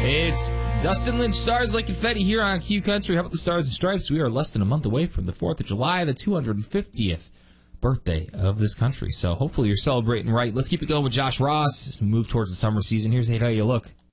It's Dustin Lynch, Stars Like Confetti here on Q Country. How about the Stars and Stripes? We are less than a month away from the 4th of July, the 250th birthday of this country. So hopefully you're celebrating right. Let's keep it going with Josh Ross as we move towards the summer season. Here's Hate How You Look.